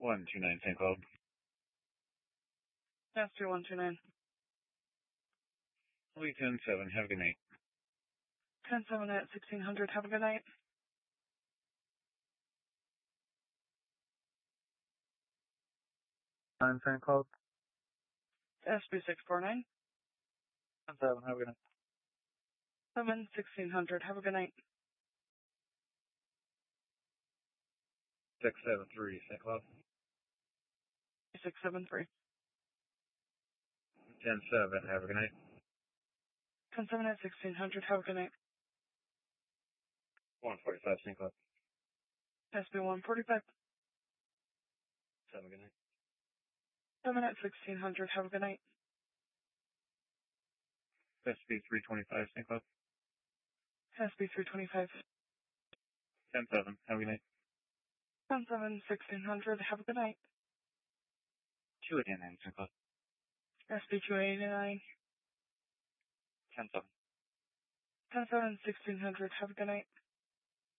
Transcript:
129 St. Cloud. Master 129. Lee 10-7, have a good night. 10-7 at 1600, have a good night. St. Cloud. SB649. 10-7, have a good night. 1600, have a good night. 673 St. Cloud. 673. 10-7, have a good night. 10-7 at 1600, have a good night. 145 St. Cloud. SB145. Have a good night. 7 at 1600, have a good night. SB325 St. Cloud. SB325. 10-7, have a good night. 10-7, 1600, have a good night. 289 St. Cloud. SB289. 10-7. 10-7, 1600, have a good night.